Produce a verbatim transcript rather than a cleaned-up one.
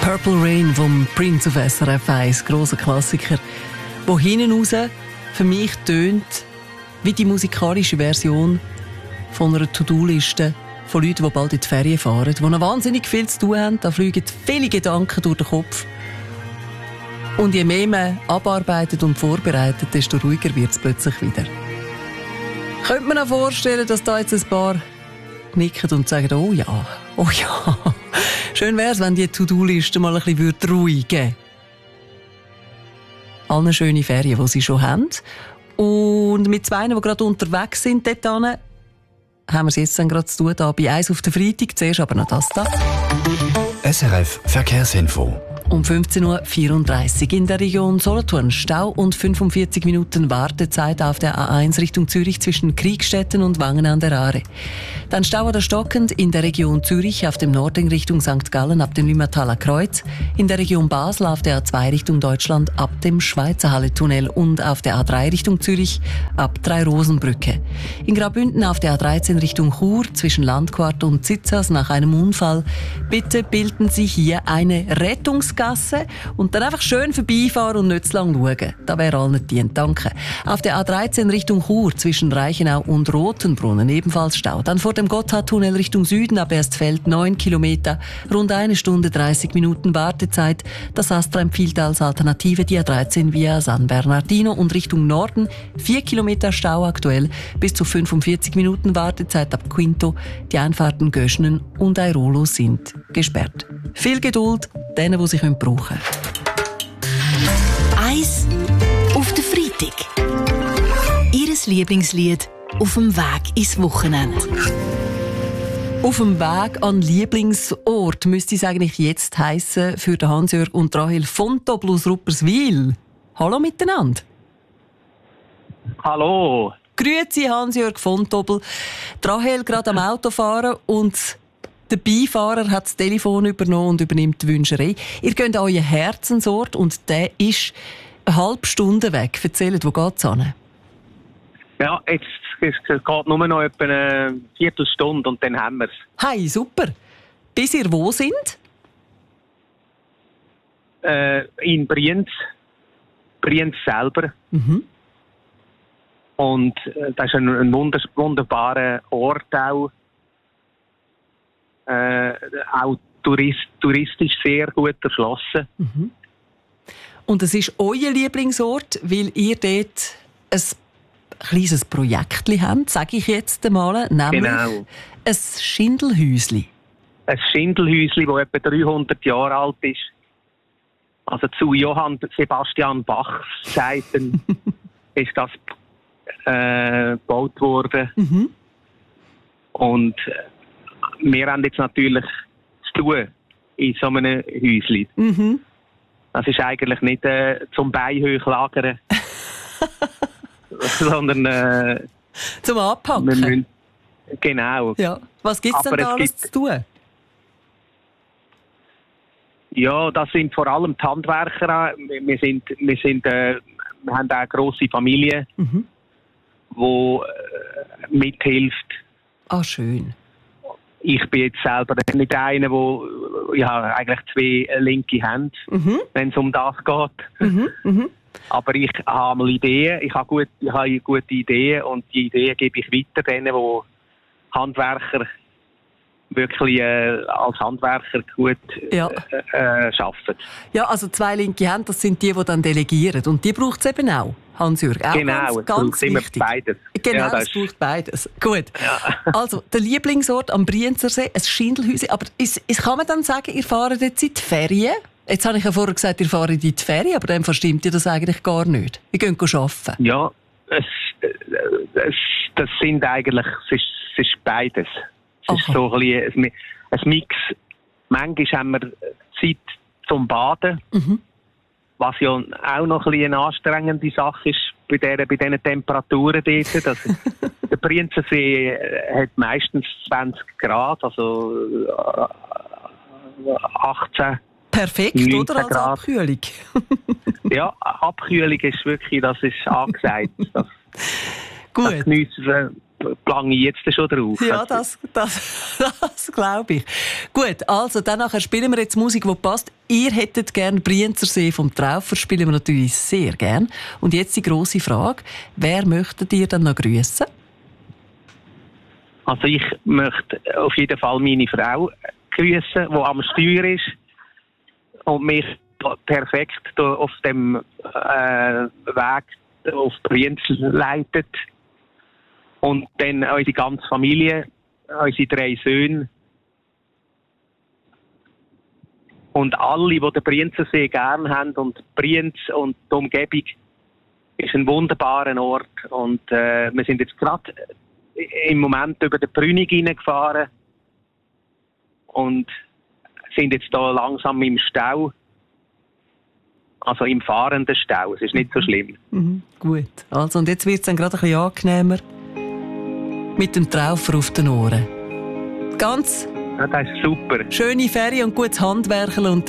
Purple Rain vom Prince of S R F eins, grosser Klassiker, wo hinten raus für mich tönt wie die musikalische Version von einer To-Do-Liste von Leuten, die bald in die Ferien fahren, die noch wahnsinnig viel zu tun haben. Da fliegen viele Gedanken durch den Kopf. Und je mehr man abarbeitet und vorbereitet, desto ruhiger wird es plötzlich wieder. Könnte man sich vorstellen, dass da jetzt ein paar nicken und sagen, oh ja, oh ja. Schön wäre es, wenn die To-Do-Liste mal ein bisschen ruhigen würde. Allen schöne Ferien, die sie schon haben. Und mit zwei, die gerade unterwegs sind, dort hin, haben wir es jetzt dann gerade zu tun, da bei eins auf den Freitag. Zuerst aber noch das da. S R F Verkehrsinfo. Um fünfzehn Uhr vierunddreißig in der Region Solothurn Stau und fünfundvierzig Minuten Wartezeit auf der A eins Richtung Zürich zwischen Kriegstetten und Wangen an der Aare. Dann Stau oder stockend in der Region Zürich auf dem Norden Richtung Sankt Gallen ab dem Limmertaler Kreuz, in der Region Basel auf der A zwei Richtung Deutschland ab dem Schweizerhalle-Tunnel und auf der A drei Richtung Zürich ab Drei-Rosen-Brücke. In Graubünden auf der A dreizehn Richtung Chur zwischen Landquart und Zitzers nach einem Unfall. Bitte bilden Sie hier eine Rettungsgasse und dann einfach schön vorbeifahren und nicht zu lang schauen. Da wäre allen dient. Danke. Auf der A dreizehn Richtung Chur zwischen Reichenau und Rotenbrunnen ebenfalls Stau. Dann vor dem Gotthardtunnel Richtung Süden ab Erstfeld neun Kilometer, rund eine Stunde dreißig Minuten Wartezeit. Das Astra empfiehlt als Alternative die A dreizehn via San Bernardino und Richtung Norden vier Kilometer Stau aktuell, bis zu fünfundvierzig Minuten Wartezeit ab Quinto. Die Einfahrten Göschnen und Airolo sind gesperrt. Viel Geduld, denen, die sich brauchen. Eis auf den Freitag. Ihres Lieblingslied auf dem Weg ins Wochenende. Auf dem Weg an Lieblingsort müsste es eigentlich jetzt heissen für den Hans-Jörg und Rahel von Tobel aus Rupperswil. Hallo miteinander. Hallo. Grüezi Hans-Jörg von Tobel. Rahel gerade am Autofahren und der Beifahrer hat das Telefon übernommen und übernimmt die Wünscherei. Ihr geht an euren Herzensort und der ist eine halbe Stunde weg. Erzählt, wo geht es hin? Ja, jetzt es geht nur noch etwa eine Viertelstunde und dann haben wir es. Hey, super. Bis ihr wo sind? Äh, in Brienz. Brienz selber. Mhm. Und äh, das ist ein, ein wunders- wunderbarer Ort auch. Äh, auch tourist, touristisch sehr gut erschlossen. Mhm. Und es ist euer Lieblingsort, weil ihr dort ein kleines Projekt habt, sage ich jetzt einmal, nämlich Genau. ein Schindelhäusli. Ein Schindelhäusli, das etwa dreihundert Jahre alt ist. Also zu Johann Sebastian Bachs Zeiten ist das äh, gebaut worden. Mhm. Und wir haben jetzt natürlich zu tun in so einem Häuschen. Mhm. Das ist eigentlich nicht äh, zum Beihöchlagern, sondern äh, Zum Anpacken. wir müssen, genau. Ja. Was gibt es denn Aber da es alles gibt- zu tun? Ja, das sind vor allem die Handwerker. Wir, wir sind, wir sind, äh, wir haben auch eine grosse Familie, Mhm. die äh, mithilft. Ah, schön. Ich bin jetzt selber nicht einer, der ja, eigentlich zwei linke Hände, Mhm. wenn es um das geht. Mhm. Mhm. Aber ich habe mal Ideen, ich habe, gut, ich habe gute Ideen und die Ideen gebe ich weiter denen, die Handwerker wirklich äh, als Handwerker gut Ja. äh, äh, arbeiten. Ja, also zwei linke Hände, das sind die, die dann delegieren. Und die braucht es eben auch, Hans-Jürg. Auch Genau, ganz, es ganz braucht immer wichtig. beides. Genau, Ja, es das ist- braucht beides. Gut. Ja. Also, der Lieblingsort am Brienzersee, ein Schindelhäuschen. Aber ist, ist, kann man dann sagen, ihr fahrt jetzt in die Ferien? Jetzt habe ich ja vorher gesagt, ihr fahrt in die Ferien, aber dann verstimmt ihr das eigentlich gar nicht. Ihr geht arbeiten. Ja, es, äh, es, das sind eigentlich, es ist, es ist beides. Es ist Aha. so ein, bisschen ein, ein Mix. Manchmal haben wir Zeit zum Baden, Mhm. was ja auch noch ein bisschen eine anstrengende Sache ist bei, der, bei diesen Temperaturen dort. Das, der Brienzersee hat meistens zwanzig Grad, also äh, achtzehn. Perfekt, neunzehn oder? Als Grad. Abkühlung. Ja, Abkühlung ist wirklich, das ist angesagt. Das, Gut. das geniessen plange ich jetzt schon drauf. Ja, das, das, das glaube ich. Gut, also dann nachher spielen wir jetzt Musik, die passt. Ihr hättet gerne Brienzersee vom Traufer, spielen wir natürlich sehr gern. Und jetzt die grosse Frage, wer möchtet ihr dann noch grüssen? Also ich möchte auf jeden Fall meine Frau grüßen, die am Steuer ist und mich perfekt auf dem äh, Weg auf Brienz leitet. Und dann unsere ganze Familie, unsere drei Söhne und alle, die den Brienzersee gerne haben. Und Brienz und die Umgebung ist ein wunderbarer Ort. Und äh, wir sind jetzt gerade im Moment über den Brünig hineingefahren und sind jetzt da langsam im Stau. Also im fahrenden Stau. Es ist nicht so schlimm. Mhm, gut. Also, und jetzt wird es dann gerade ein bisschen angenehmer. Mit dem Traufer auf den Ohren. Ganz ja, das ist super. schöne Ferien und gutes Handwerken und